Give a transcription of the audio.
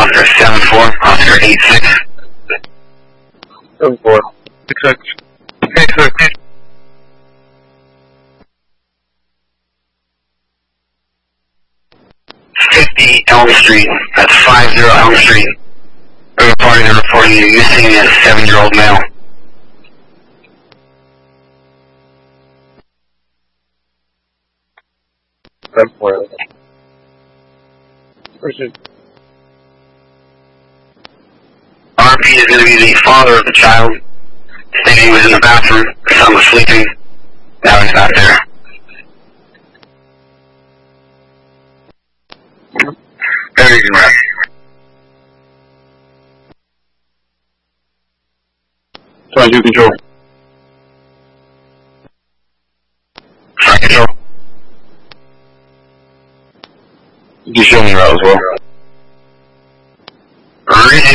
Oscar 7-4, Oscar 8-6. 7-4. 6-6. 6-6. 50 Elm Street. That's 50 Elm Street. We're reporting a missing a 7-year-old male. RP is going to be the father of the child. Stating he was in the bathroom. His son was sleeping. Now he's not there. Very good, right? Trying to control. Try control. You show me route as well. Reading.